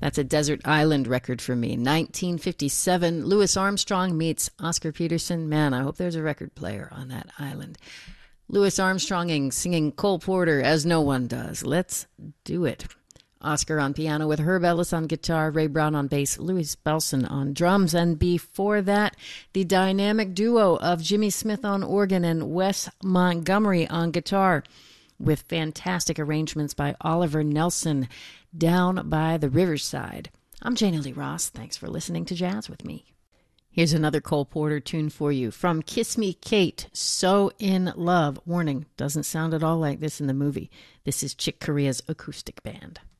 That's a desert island record for me. 1957, Louis Armstrong meets Oscar Peterson. Man, I hope there's a record player on that island. Louis Armstrong singing Cole Porter as no one does. Let's do it. Oscar on piano with Herb Ellis on guitar, Ray Brown on bass, Louis Bellson on drums, and before that, the dynamic duo of Jimmy Smith on organ and Wes Montgomery on guitar, with fantastic arrangements by Oliver Nelson, Down by the Riverside. I'm Jana Lee Ross. Thanks for listening to Jazz with me. Here's another Cole Porter tune for you from Kiss Me Kate, So in Love. Warning, doesn't sound at all like this in the movie. This is Chick Corea's acoustic band.